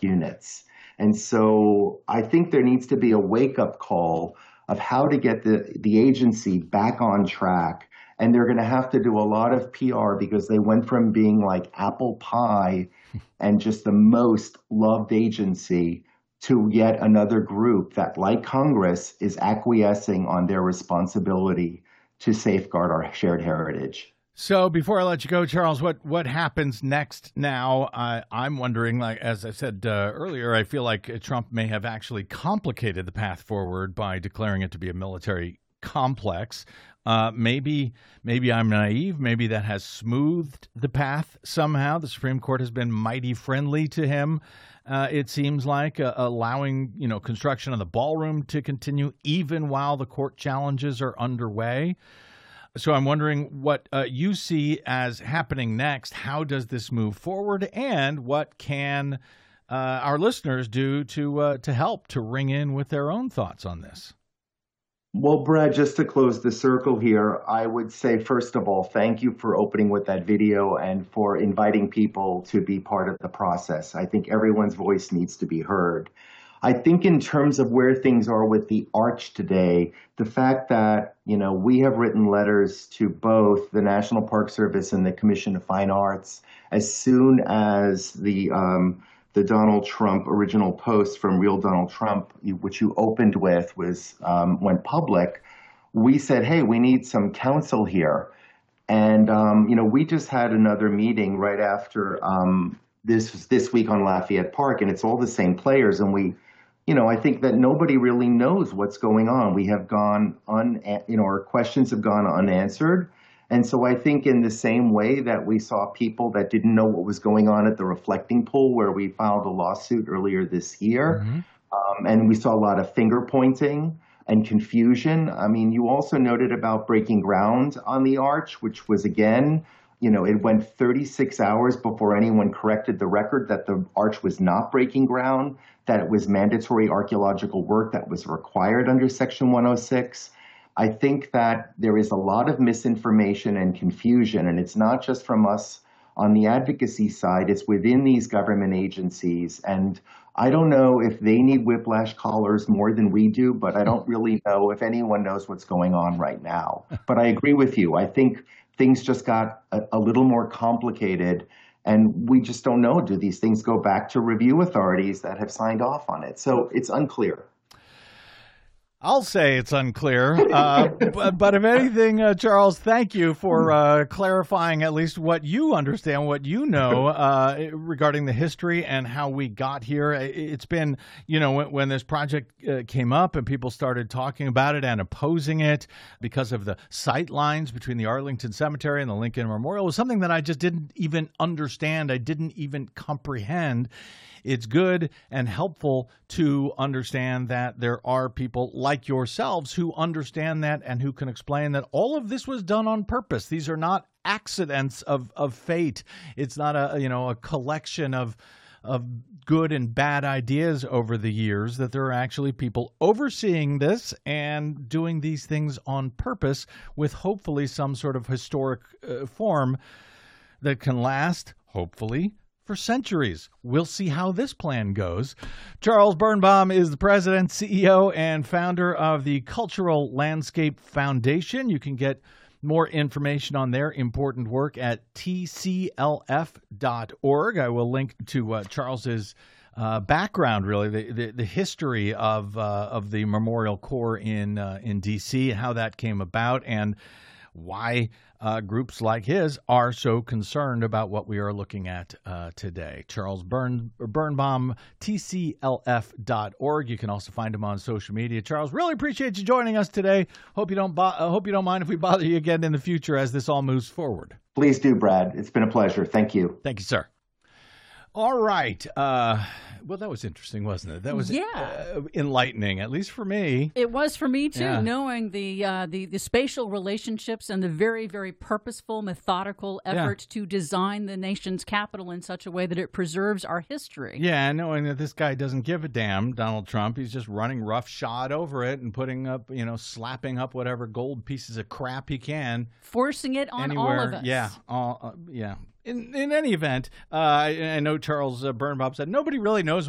ARC units. And so I think there needs to be a wake-up call of how to get the agency back on track. And they're going to have to do a lot of PR because they went from being like apple pie and just the most loved agency to yet another group that, like Congress, is acquiescing on their responsibility to safeguard our shared heritage. So before I let you go, Charles, what happens next now? I'm wondering, like, as I said earlier, I feel like Trump may have actually complicated the path forward by declaring it to be a military complex. Maybe I'm naive. Maybe that has smoothed the path somehow. The Supreme Court has been mighty friendly to him. It seems like allowing, construction of the ballroom to continue even while the court challenges are underway. So I'm wondering what you see as happening next. How does this move forward, and what can our listeners do to help to ring in with their own thoughts on this? Well, Brad, just to close the circle here, I would say, first of all, thank you for opening with that video and for inviting people to be part of the process. I think everyone's voice needs to be heard. I think in terms of where things are with the Arch today, the fact that, we have written letters to both the National Park Service and the Commission of Fine Arts as soon as the Donald Trump original post from Real Donald Trump, which you opened with, went public. We said, hey, we need some counsel here. And, we just had another meeting right after this week on Lafayette Park, and it's all the same players. And I think that nobody really knows what's going on. We have gone our questions have gone unanswered. And so I think in the same way that we saw people that didn't know what was going on at the Reflecting Pool, where we filed a lawsuit earlier this year, and we saw a lot of finger pointing and confusion. I mean, you also noted about breaking ground on the Arch, which was, again, it went 36 hours before anyone corrected the record that the Arch was not breaking ground, that it was mandatory archaeological work that was required under Section 106. I think that there is a lot of misinformation and confusion, and it's not just from us on the advocacy side, it's within these government agencies. And I don't know if they need whiplash collars more than we do, but I don't really know if anyone knows what's going on right now. But I agree with you. I think things just got a little more complicated, and we just don't know. Do these things go back to review authorities that have signed off on it? So it's unclear. I'll say it's unclear, but if anything, Charles, thank you for clarifying at least what you understand, what you know regarding the history and how we got here. It's been, when this project came up and people started talking about it and opposing it because of the sight lines between the Arlington Cemetery and the Lincoln Memorial, was something that I just didn't even understand. I didn't even comprehend. It's good and helpful to understand that there are people like yourselves who understand that and who can explain that all of this was done on purpose. These are not accidents of fate. It's not a collection of good and bad ideas over the years, that there are actually people overseeing this and doing these things on purpose with hopefully some sort of historic form that can last, hopefully, for centuries. We'll see how this plan goes. Charles Birnbaum is the president, CEO, and founder of the Cultural Landscape Foundation. You can get more information on their important work at tclf.org. I will link to Charles's background, really, the history of the Memorial Corps in D.C., how that came about, and why groups like his are so concerned about what we are looking at today. Charles Birnbaum, tclf.org. You can also find him on social media. Charles, really appreciate you joining us today. Hope you don't mind if we bother you again in the future as this all moves forward. Please do, Brad. It's been a pleasure. Thank you. Thank you, sir. All right. Well, that was interesting, wasn't it? That was enlightening, at least for me. It was for me, too, knowing the spatial relationships and the very, very purposeful, methodical effort to design the nation's capital in such a way that it preserves our history. Yeah, knowing that this guy doesn't give a damn, Donald Trump. He's just running roughshod over it and putting up, slapping up whatever gold pieces of crap he can. Forcing it on all of us. Yeah, In any event, I know Charles Birnbaum said nobody really knows